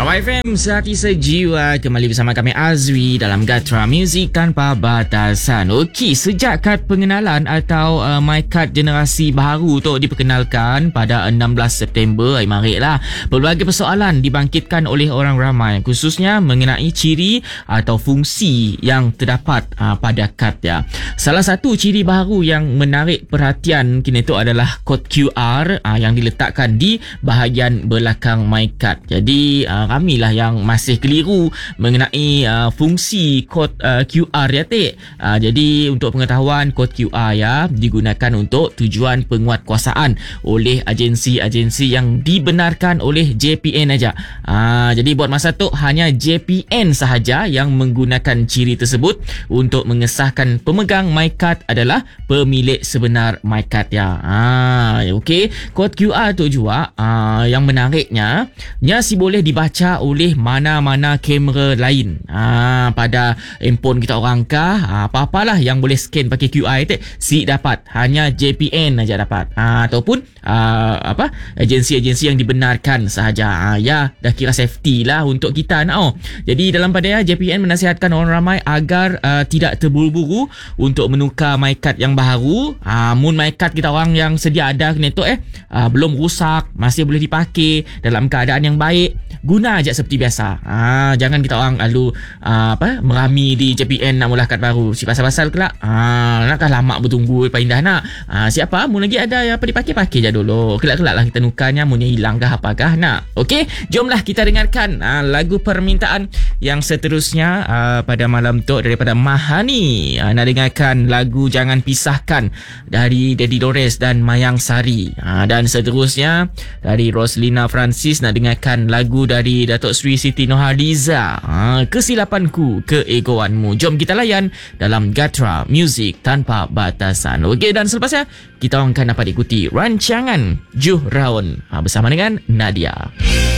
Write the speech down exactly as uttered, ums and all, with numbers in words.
Ramai F M, sehati sejiwa. Kembali bersama kami Azwi dalam Gatra Music Tanpa Batasan. Okey, sejak kad pengenalan atau uh, My Card generasi baru tu diperkenalkan pada enam belas September, hari Maret lah, pelbagai persoalan dibangkitkan oleh orang ramai, khususnya mengenai ciri atau fungsi yang terdapat uh, pada kad ya. Salah satu ciri baru yang menarik perhatian kini itu adalah kod Q R uh, yang diletakkan di bahagian belakang My Card. Jadi uh, kami lah yang masih keliru mengenai uh, fungsi kod uh, Q R ya Tik. Uh, jadi untuk pengetahuan, kod Q R ya digunakan untuk tujuan penguatkuasaan oleh agensi-agensi yang dibenarkan oleh J P N aja. Uh, jadi buat masa tu hanya J P N sahaja yang menggunakan ciri tersebut untuk mengesahkan pemegang My Card adalah pemilik sebenar My Card ya. Uh, Okey, kod Q R tu juga uh, yang menariknya, ia si boleh dibaca oleh mana-mana kamera lain ha, pada handphone kita orang kah, ha, apa-apalah yang boleh scan pakai Q R itu si dapat, hanya J P N aja dapat, ha, ataupun ha, apa agensi-agensi yang dibenarkan sahaja. Ha, ya dah kira safety lah untuk kita nak. Oh. Jadi dalam pada J P N menasihatkan orang ramai agar uh, tidak terburu-buru untuk menukar My Card yang baru. Ha, mun My Card kita orang yang sedia ada kena tu eh uh, belum rusak, masih boleh dipakai dalam keadaan yang baik, guna aja seperti biasa. Ha, jangan kita orang lalu uh, apa merami di J P N nak mula kad baru. Si pasal-pasal kelak. Ha, nakkah lama bertunggu pindah nak. Ha, siapa mun lagi ada yang apa dipakai pakai je dulu. Kelak-kelak lah kita nukarnya mun hilang kah apakah nak. Okey, jomlah kita dengarkan uh, lagu permintaan yang seterusnya uh, pada malam tu daripada Mahani. Uh, nak dengarkan lagu Jangan Pisahkan dari Daddy Dores dan Mayang Sari. Uh, dan seterusnya dari Roslina Francis nak dengarkan lagu dari Datuk Seri Siti Nurhaliza, ha, Kesilapanku, Keegoanmu. Jom kita layan dalam Gatra Music Tanpa Batasan. Okey, dan selepasnya kita akan dapat ikuti rancangan Juh Raun ha, bersama dengan Nadia.